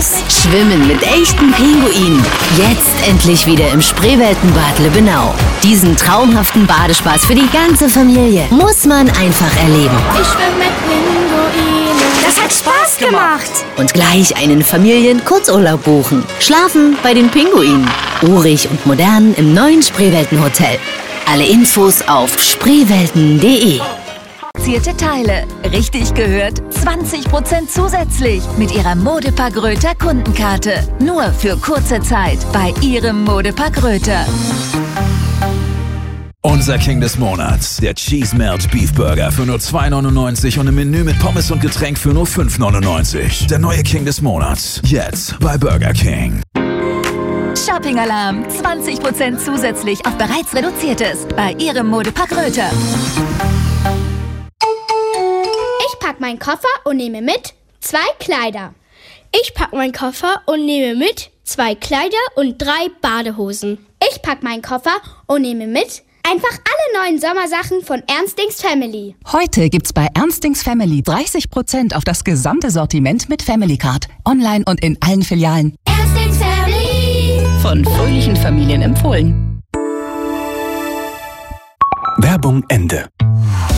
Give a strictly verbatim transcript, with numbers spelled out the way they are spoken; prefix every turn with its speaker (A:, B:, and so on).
A: Los, schwimmen mit echten Pinguinen. Jetzt endlich wieder im Spreeweltenbad Lübbenau. Diesen traumhaften Badespaß für die ganze Familie muss man einfach erleben.
B: Ich schwimme mit Pinguinen.
C: Das hat Spaß gemacht.
A: Und gleich einen Familien-Kurzurlaub buchen. Schlafen bei den Pinguinen. Urig und modern im neuen Spreeweltenhotel. Alle Infos auf spreewelten punkt de.
D: Reduzierte Teile. Richtig gehört, zwanzig Prozent zusätzlich mit Ihrer Modepark Röther Kundenkarte. Nur für kurze Zeit bei Ihrem Modepark Röther.
E: Unser King des Monats, der Cheese Melt Beef Burger für nur zwei neunundneunzig und ein Menü mit Pommes und Getränk für nur fünf neunundneunzig. Der neue King des Monats, jetzt bei Burger King.
D: Shopping-Alarm, zwanzig Prozent zusätzlich auf bereits Reduziertes bei Ihrem Modepark Röther.
B: Ich pack meinen Koffer und nehme mit zwei Kleider.
C: Ich pack meinen Koffer und nehme mit zwei Kleider und drei Badehosen.
B: Ich pack meinen Koffer und nehme mit einfach alle neuen Sommersachen von Ernstings Family.
F: Heute gibt's bei Ernstings Family dreißig Prozent auf das gesamte Sortiment mit Family Card. Online und in allen Filialen.
B: Ernstings Family.
F: Von fröhlichen Familien empfohlen.
G: Werbung Ende.